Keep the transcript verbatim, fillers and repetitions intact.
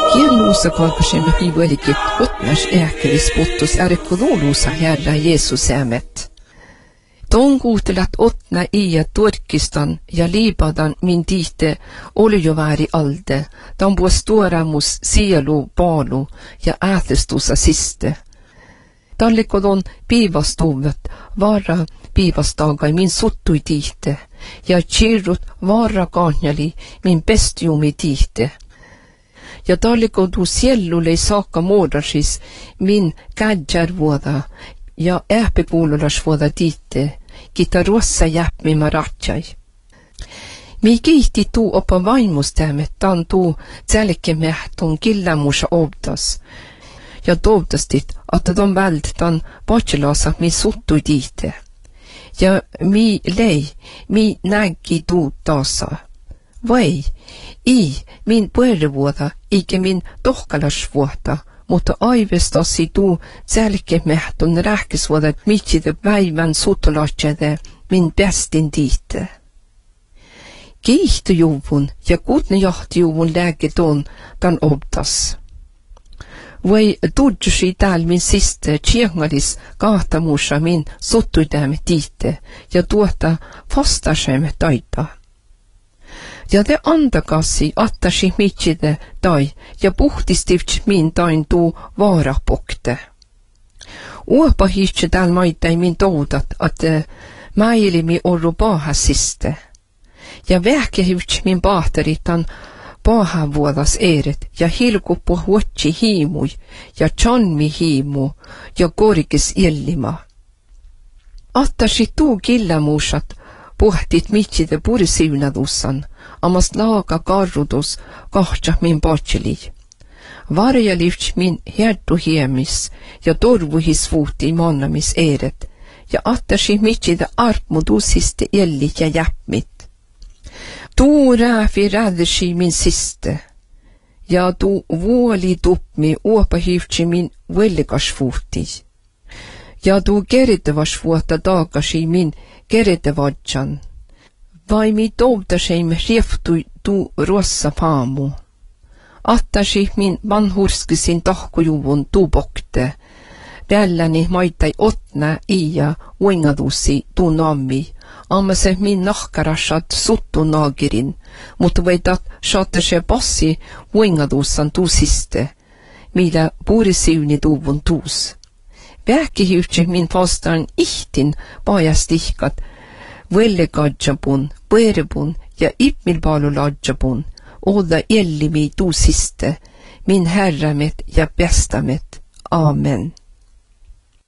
Kielluusa kalkasemme pivuelikit otnas ääkelis pottus ärkuluuluusa Herra Jeesus äämet. Ton kuutelat otna iä Turkistan ja Libanon min tiite oli jo vääri alde, dan vuos tuoramus sielu paalu ja äätestusa siste. Tallikodon piivastuvet vara piivastagai min suttui tiite, ja kirrut vara kanjali min bestiumi tiite. Ja tallikodu siellulle saakka muodasis min kädjärvuoda ja ähpekuululasvuoda tiite, kita ruossa jäpmi maratsai. Mi kiihti tuu opa vaimustämet tan tuu tälkemähtun killämusa obdas. Ja toivtastit, että ton väld tan patselasa mi suttui tiite. Ja mi lei, mi näki tuu taasa. Vai, i min puervuoda, eikä min tohkalasvuoda, mutta aivestasi tuu tälkemähtun rähkisvuoda mitside päivän sutulatsede min bestin tiite. Kiihtujuvun ja kutnejahtujuvun lääketon tan obdas. Vai tudjusi tääl min siste tjengalis kahtamusa min suttuidämme tiite ja tuota fastasemme taita. Ja te antakasi attasi mitside tai ja puhtistivts min tain tuu vaarapokte. Uopa hihtse tääl maitai min toudat, että mäilimi orru paahasiste. Ja vähkehivts min paateritan paahavuodas eret ja hilkuppu huotsi hiimui ja chanmi hiimu ja korkis illima. Attasi tuu killamuusat puhtit mitside purisiunadussan, amas laaga karrudus kahtsa min patseli. Varjalivts min hertu hiemis ja torvuhis vuuti mannamis eret ja attasi mitside arpmudusiste ellit ja jäppmit. Tuu rääfi räddersi min siste, ja tuu vuoli tupmi uopahivtsi min vellikasvuuti, ja tuu keritevasvuotta taakasi min keritevadjan, vai mi touvtaseim rieftui tuu ruossa paamu. Attasi min vanhurskisin tahkojuvun tuu bokte, välläni maitai otna iä uingadusi tuu nammi, amma se min nahkarashat suttu naagirin, mutta veitat saatte se passi uingadussan tuusiste, millä puurisiuni tuuvun tuus. Vähkihyhtsi min vastaan ihtin paajastihkat, vellikadjapun, põerbun ja ipmilpaaluladjapun, oda ellimi tuusiste, min herramet ja bestamet. Amen.